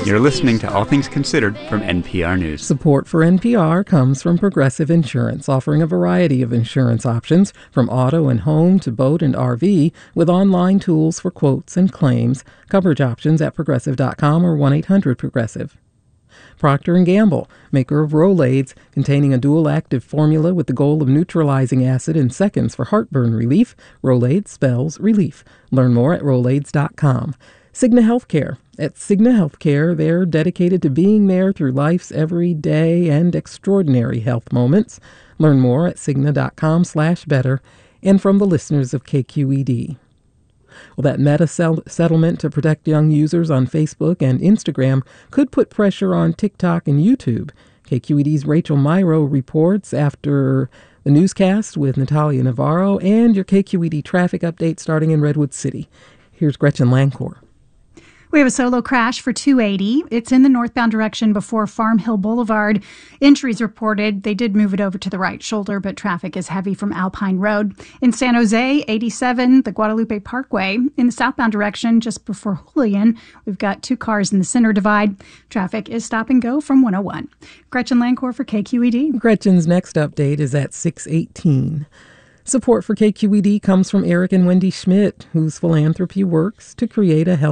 You're listening to All Things Considered from NPR News. Support for NPR comes from Progressive Insurance, offering a variety of insurance options, from auto and home to boat and RV, with online tools for quotes and claims. Coverage options at Progressive.com or 1-800-PROGRESSIVE. Procter & Gamble, maker of Rolaids, containing a dual-active formula with the goal of neutralizing acid in seconds for heartburn relief. Rolaids spells relief. Learn more at Rolaids.com. Cigna Healthcare. At Cigna Healthcare, they're dedicated to being there through life's everyday and extraordinary health moments. Learn more at Cigna.com/better. And from the listeners of KQED. Well, that Meta settlement to protect young users on Facebook and Instagram could put pressure on TikTok and YouTube. KQED's Rachel Myrow reports after the newscast with Natalia Navarro and your KQED traffic update starting in Redwood City. Here's Gretchen Lancor. We have a solo crash for 280. It's in the northbound direction before Farm Hill Boulevard. Injuries reported. They did move it over to the right shoulder, but traffic is heavy from Alpine Road. In San Jose, 87, the Guadalupe Parkway. In the southbound direction, just before Julian, we've got 2 cars in the center divide. Traffic is stop and go from 101. Gretchen Lancor for KQED. Gretchen's next update is at 6:18. Support for KQED comes from Eric and Wendy Schmidt, whose philanthropy works to create a healthy